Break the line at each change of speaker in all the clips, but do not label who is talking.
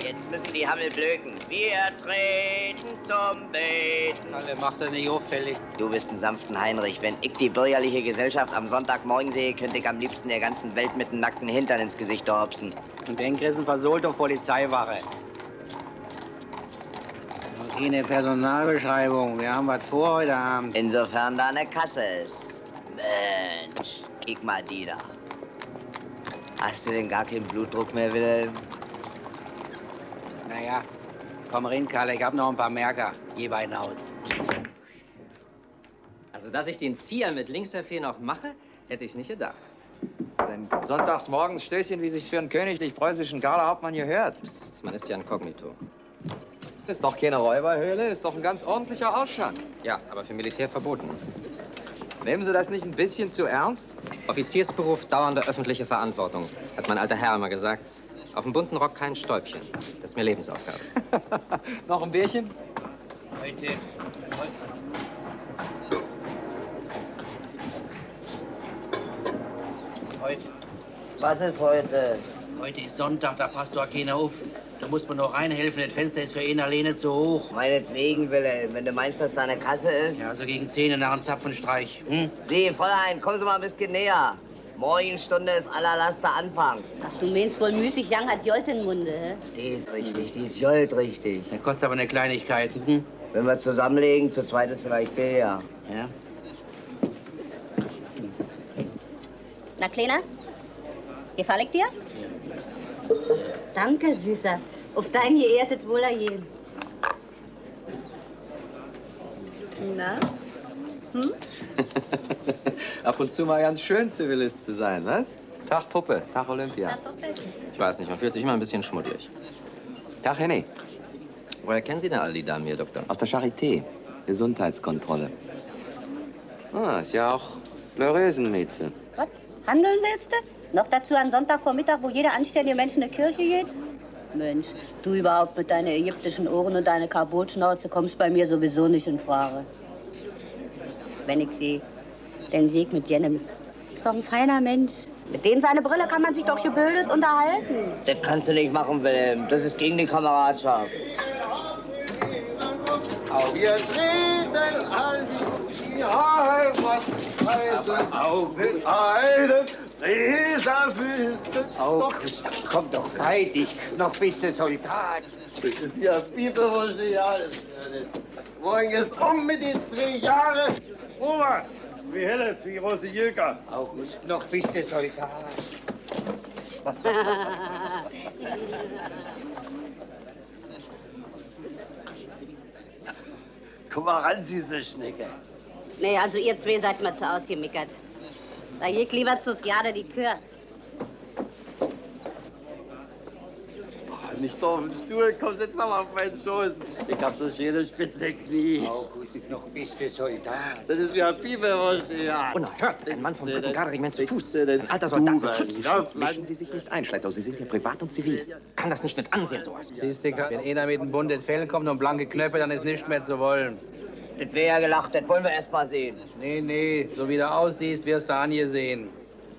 Jetzt müssen die Hammel blöken. Wir treten zum Beten.
Alle macht er nicht auffällig.
Du bist ein sanften Heinrich. Wenn ich die bürgerliche Gesellschaft am Sonntagmorgen sehe, könnte ich am liebsten der ganzen Welt mit einem nackten Hintern ins Gesicht hopsen.
Und den Christen versohlt auf Polizeiwache. Und keine Personalbeschreibung. Wir haben was vor heute Abend.
Insofern da eine Kasse ist. Mensch, kick mal die da. Hast du denn gar keinen Blutdruck mehr, Wilhelm?
Naja, komm rein, Kalle, ich hab noch ein paar Merker. Geh bei aus.
Also, dass ich den Zieher mit Linkserfee noch mache, hätte ich nicht gedacht.
Denn sonntagsmorgens Stößchen, wie sich's für einen königlich-preußischen Gardehauptmann gehört.
Psst, man ist ja inkognito.
Ist doch keine Räuberhöhle, ist doch ein ganz ordentlicher Ausschank.
Ja, aber für Militär verboten.
Nehmen Sie das nicht ein bisschen zu ernst?
Offiziersberuf, dauernde öffentliche Verantwortung, hat mein alter Herr immer gesagt. Auf dem bunten Rock kein Stäubchen. Das ist mir Lebensaufgabe.
Noch ein Bierchen?
Heute.
Was ist heute?
Heute ist Sonntag, da passt doch keiner auf. Da muss man noch reinhelfen, das Fenster ist für ihn alleine zu hoch.
Meinetwegen, Wilhelm. Wenn du meinst, dass da eine Kasse ist.
Ja, so gegen 10 nach einem Zapfenstreich. Hm?
Sie, Fräulein, kommen Sie mal ein bisschen näher. Morgenstunde ist aller Laster Anfang.
Ach, du meinst wohl müßig Young hat Jolt in den Munde, hä?
Die ist richtig, die ist Jolt richtig.
Das kostet aber eine Kleinigkeit. Hm?
Wenn wir zusammenlegen, zu zweit ist vielleicht billiger.
Ja?
Na, Kleiner? Gefall ich dir? Danke, Süßer. Auf dein geehrtes Wohlergehen. Na? Hm?
Ab und zu mal ganz schön, Zivilist zu sein, was? Tag Puppe, Tag Olympia.
Ich weiß nicht, man fühlt sich immer ein bisschen schmuddelig.
Tag Henny.
Woher kennen Sie denn all die Damen hier, Doktor?
Aus der Charité. Gesundheitskontrolle. Ah, ist ja auch Florösenmädchen.
Was? Handeln willst du? Noch dazu an Sonntagvormittag, wo jeder anständige Mensch in die Kirche geht? Mensch, du überhaupt mit deinen ägyptischen Ohren und deiner Kabotschnauze kommst bei mir sowieso nicht in Frage. Wenn ich sehe, dann sehe ich mit jenem. Ist doch ein feiner Mensch. Mit dem seine Brille kann man sich doch gebildet unterhalten.
Das kannst du nicht machen, Wilhelm. Das ist gegen die Kameradschaft.
Wir treten an die Heimatreise mit einem Reservisten.
August, komm doch bei dich. Noch bist du Soldat.
Das ist ja Bibelwursche, ja. Morgen ist mit den 2 Jahren. Oma, 2 Helle, 2 große Jülker.
August, noch bist du Soldat.
Guck mal ran, diese Schnecke.
Nee, also ihr zwei seid mir zu ausgemickert. Da geht lieber zu Sjade die Kür.
Nicht auf den Stuhl, komm, setz doch mal auf meinen Schoß. Ich hab so schöne spitze Knie.
August, noch bist du Soldat.
Das ist ja Bibelwursche, ja.
Unerhört, ein Mann vom 3. Garderegiment zu Fuß.
Ein
Ein alter Soldat mit
Schutz.
Mischen Sie sich nicht ein, Schleitau. Sie sind ja privat und zivil.
Kann das nicht mit ansehen, sowas.
Siehst du, wenn einer mit dem bunten Fell kommt und blanke Knöpfe, dann ist nichts mehr zu wollen.
Das wäre ja gelacht, das wollen wir erst mal sehen.
Nee, nee, so wie du aussiehst, wirst du angesehen.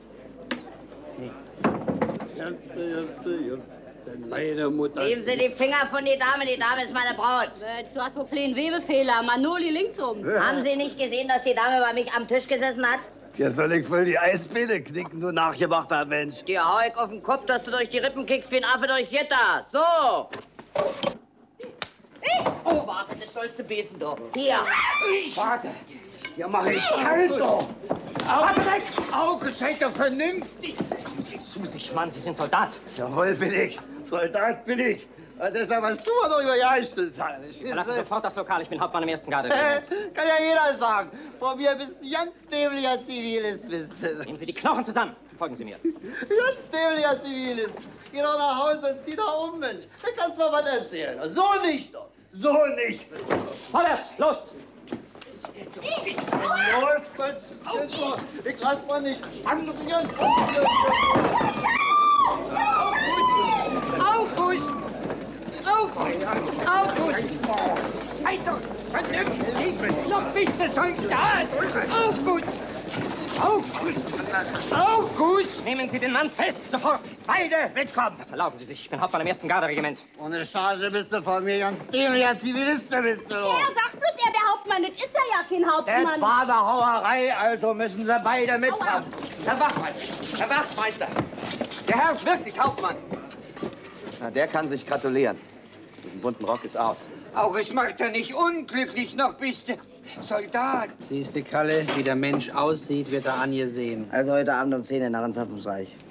Meine Mutter.
Nehmen Sie die Finger von die Dame ist meine Braut.
Mensch, du hast wohl einen kleinen Webefehler. Manoli linksrum.
Haben Sie nicht gesehen, dass die Dame bei mich am Tisch gesessen hat?
Ja, soll ich voll die Eisbeine knicken, du nachgemachter Mensch.
Dir hau ich auf den Kopf, dass du durch die Rippen kickst wie ein Affe durchs Gitter. So. Oh, warte, das sollst du besen, doch. Hier.
Warte, ja mach ich kalt doch. Warte weg! August, seid doch vernünftig.
Zu sich, Mann, Sie sind Soldat.
Jawohl, bin ich. Soldat bin ich. Und deshalb hast du mal doch über Jahre zu sagen.
Verlassen sofort das Lokal, ich bin Hauptmann im 1. Garderegiment.
Kann ja jeder sagen. Von mir bist du ein ganz dämlicher Zivilist, bist du.
Nehmen Sie die Knochen zusammen. Folgen Sie mir.
Ganz dämlicher Zivilist. Geh doch nach Hause und zieh da um, Mensch. Dann kannst du mal was erzählen. So nicht doch. So nicht.
Vorwärts, los!
Los, Mensch. Ich lass mal nicht anrühren.
August! August! August! Seid doch vernünftig! Noch bist du Soldat! August! Auch gut! Nehmen Sie den Mann fest, sofort! Beide mitkommen!
Was erlauben Sie sich? Ich bin Hauptmann im 1. Garderegiment.
Ohne Charge bist du von mir ganz dämlicher Zivilist, bist du.
Der sagt bloß, er wäre Hauptmann. Das ist er ja kein
Das
Hauptmann.
war eine Hauerei, also müssen sie beide mitkommen.
Herr Wachtmeister! Herr Wachtmeister! Der Herr ist wirklich Hauptmann.
Na, der kann sich gratulieren. Mit dem bunten Rock ist aus.
Auch es macht er nicht unglücklich, noch bist du Soldat.
Siehst du, Kalle, wie der Mensch aussieht, wird er angesehen.
Also heute Abend um 10 Uhr nach ins Haftungsreich.